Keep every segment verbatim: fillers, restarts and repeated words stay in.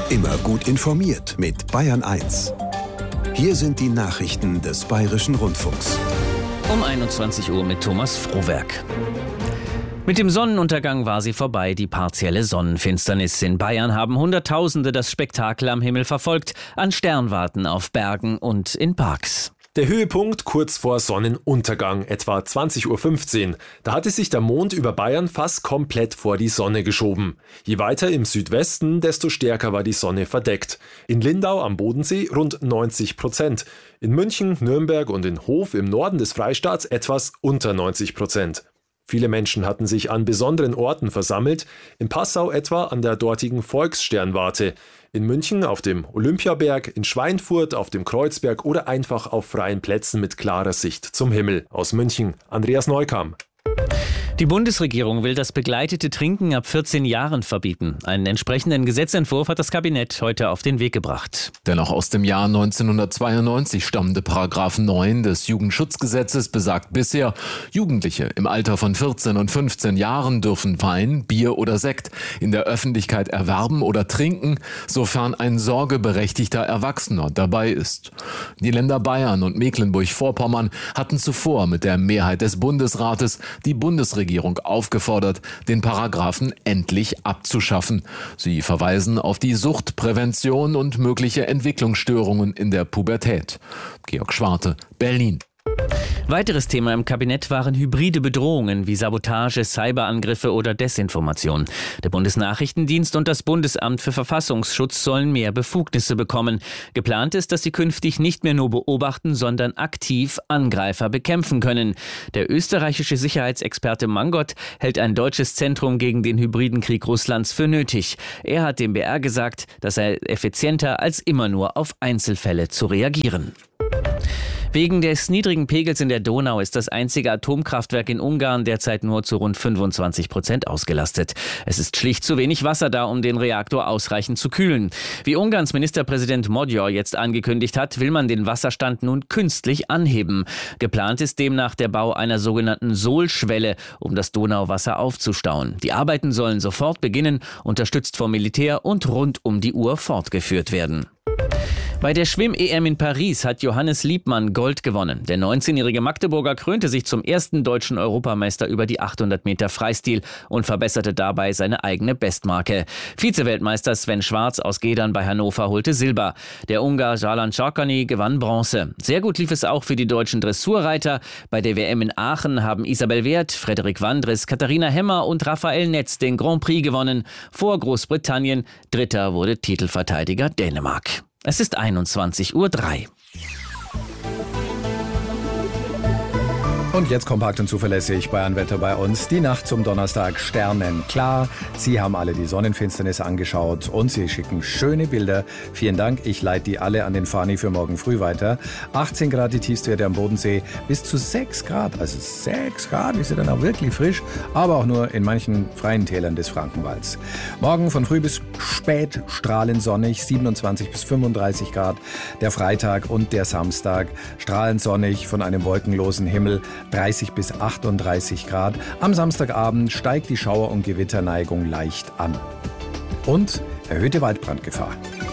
Immer gut informiert mit Bayern eins. Hier sind die Nachrichten des Bayerischen Rundfunks. Um einundzwanzig Uhr mit Thomas Frohwerk. Mit dem Sonnenuntergang war sie vorbei, die partielle Sonnenfinsternis. In Bayern haben Hunderttausende das Spektakel am Himmel verfolgt, an Sternwarten auf Bergen und in Parks. Der Höhepunkt kurz vor Sonnenuntergang, etwa zwanzig Uhr fünfzehn. Da hatte sich der Mond über Bayern fast komplett vor die Sonne geschoben. Je weiter im Südwesten, desto stärker war die Sonne verdeckt. In Lindau am Bodensee rund neunzig Prozent. In München, Nürnberg und in Hof im Norden des Freistaats etwas unter neunzig Prozent. Viele Menschen hatten sich an besonderen Orten versammelt, in Passau etwa an der dortigen Volkssternwarte, in München auf dem Olympiaberg, in Schweinfurt auf dem Kreuzberg oder einfach auf freien Plätzen mit klarer Sicht zum Himmel. Aus München, Andreas Neukam. Die Bundesregierung will das begleitete Trinken ab vierzehn Jahren verbieten. Einen entsprechenden Gesetzentwurf hat das Kabinett heute auf den Weg gebracht. Der noch aus dem Jahr neunzehnhundertzweiundneunzig stammende Paragraph neun des Jugendschutzgesetzes besagt bisher, Jugendliche im Alter von vierzehn und fünfzehn Jahren dürfen Wein, Bier oder Sekt in der Öffentlichkeit erwerben oder trinken, sofern ein sorgeberechtigter Erwachsener dabei ist. Die Länder Bayern und Mecklenburg-Vorpommern hatten zuvor mit der Mehrheit des Bundesrates die Bundesregierung aufgefordert, den Paragraphen endlich abzuschaffen. Sie verweisen auf die Suchtprävention und mögliche Entwicklungsstörungen in der Pubertät. Georg Schwarte, Berlin. Weiteres Thema im Kabinett waren hybride Bedrohungen wie Sabotage, Cyberangriffe oder Desinformation. Der Bundesnachrichtendienst und das Bundesamt für Verfassungsschutz sollen mehr Befugnisse bekommen. Geplant ist, dass sie künftig nicht mehr nur beobachten, sondern aktiv Angreifer bekämpfen können. Der österreichische Sicherheitsexperte Mangot hält ein deutsches Zentrum gegen den hybriden Krieg Russlands für nötig. Er hat dem B R gesagt, das sei effizienter als immer nur auf Einzelfälle zu reagieren. Wegen des niedrigen Pegels in der Donau ist das einzige Atomkraftwerk in Ungarn derzeit nur zu rund fünfundzwanzig Prozent ausgelastet. Es ist schlicht zu wenig Wasser da, um den Reaktor ausreichend zu kühlen. Wie Ungarns Ministerpräsident Magyar jetzt angekündigt hat, will man den Wasserstand nun künstlich anheben. Geplant ist demnach der Bau einer sogenannten Sohlschwelle, um das Donauwasser aufzustauen. Die Arbeiten sollen sofort beginnen, unterstützt vom Militär und rund um die Uhr fortgeführt werden. Bei der Schwimm-E M in Paris hat Johannes Liebmann Gold gewonnen. Der neunzehnjährige Magdeburger krönte sich zum ersten deutschen Europameister über die achthundert Meter Freistil und verbesserte dabei seine eigene Bestmarke. Vize-Weltmeister Sven Schwarz aus Gedern bei Hannover holte Silber. Der Ungar Jalan Csarkany gewann Bronze. Sehr gut lief es auch für die deutschen Dressurreiter. Bei der W M in Aachen haben Isabel Wert, Frederik Wandres, Katharina Hemmer und Raphael Netz den Grand Prix gewonnen. Vor Großbritannien. Dritter wurde Titelverteidiger Dänemark. Es ist einundzwanzig Uhr drei. Und jetzt kompakt und zuverlässig Bayernwetter bei uns. Die Nacht zum Donnerstag sternenklar. Sie haben alle die Sonnenfinsternis angeschaut und Sie schicken schöne Bilder. Vielen Dank. Ich leite die alle an den Fani für morgen früh weiter. achtzehn Grad die Tiefstwerte am Bodensee, bis zu sechs Grad. Also sechs Grad ist ja dann auch wirklich frisch, aber auch nur in manchen freien Tälern des Frankenwalds. Morgen von früh bis spät strahlend sonnig, siebenundzwanzig bis fünfunddreißig Grad. Der Freitag und der Samstag strahlend sonnig von einem wolkenlosen Himmel. dreißig bis achtunddreißig Grad. Am Samstagabend steigt die Schauer- und Gewitterneigung leicht an. Und erhöhte Waldbrandgefahr.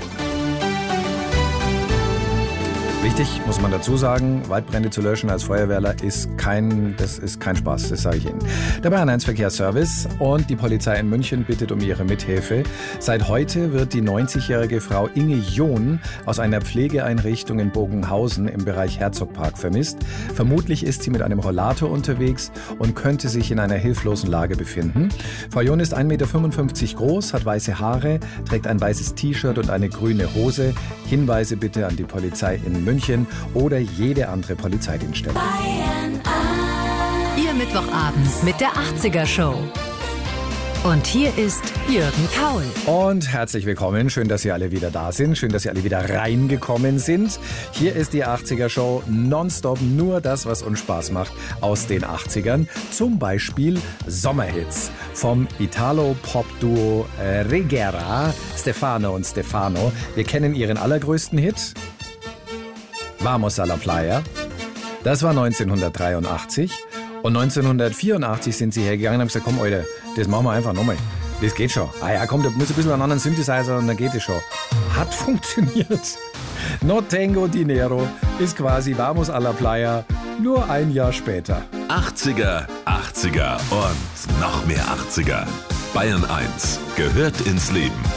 Wichtig, muss man dazu sagen, Waldbrände zu löschen als Feuerwehrler ist kein, das ist kein Spaß, das sage ich Ihnen. Der Bayern eins Verkehrsservice und die Polizei in München bittet um ihre Mithilfe. Seit heute wird die neunzigjährige Frau Inge John aus einer Pflegeeinrichtung in Bogenhausen im Bereich Herzogpark vermisst. Vermutlich ist sie mit einem Rollator unterwegs und könnte sich in einer hilflosen Lage befinden. Frau John ist ein Meter fünfundfünfzig groß, hat weiße Haare, trägt ein weißes T-Shirt und eine grüne Hose. Hinweise bitte an die Polizei in München. München oder jede andere Polizeidienststelle. Bayern eins. Ihr Mittwochabend mit der achtziger Show. Und hier ist Jürgen Kaul. Und herzlich willkommen. Schön, dass Sie alle wieder da sind. Schön, dass Sie alle wieder reingekommen sind. Hier ist die achtziger Show. Nonstop nur das, was uns Spaß macht aus den achtzigern. Zum Beispiel Sommerhits vom Italo-Pop-Duo äh, Regera, Stefano und Stefano. Wir kennen ihren allergrößten Hit. Vamos a la Playa. Das war neunzehnhundertdreiundachtzig. Und neunzehnhundertvierundachtzig sind sie hergegangen und haben gesagt, komm, Alter, das machen wir einfach nochmal. Das geht schon. Ah ja, komm, da muss ein bisschen einen anderen Synthesizer und dann geht es schon. Hat funktioniert. No Tengo Dinero ist quasi Vamos a la Playa, nur ein Jahr später. achtziger, achtziger und noch mehr achtziger. Bayern eins gehört ins Leben.